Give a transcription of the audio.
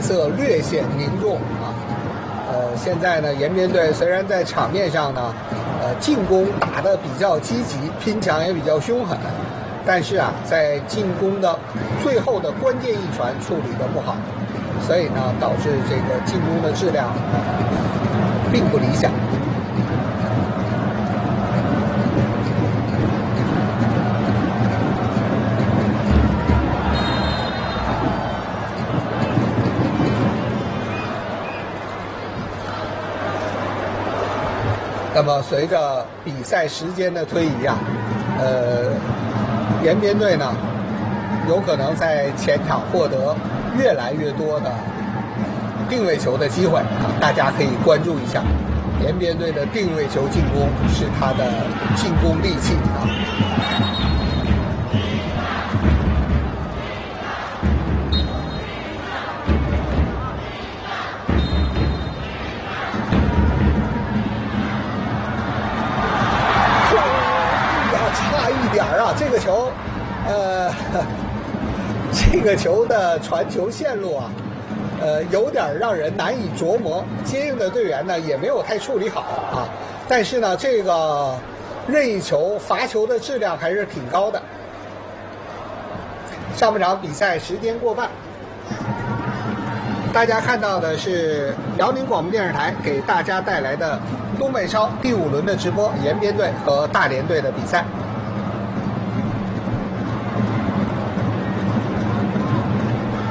色略显凝重啊。现在呢，延边队虽然在场面上呢，进攻打得比较积极，拼抢也比较凶狠，但是啊，在进攻的最后的关键一传处理得不好，所以呢，导致这个进攻的质量并不理想。那么随着比赛时间的推移啊，延边队呢有可能在前场获得越来越多的定位球的机会啊，大家可以关注一下。延边队的定位球进攻是他的进攻利器啊。这个球，这个球的传球线路啊，有点让人难以琢磨。接应的队员呢也没有太处理好啊，但是呢，这个任意球罚球的质量还是挺高的。上半场比赛时间过半，大家看到的是辽宁广播电视台给大家带来的东北超第5轮的直播，延边队和大连队的比赛。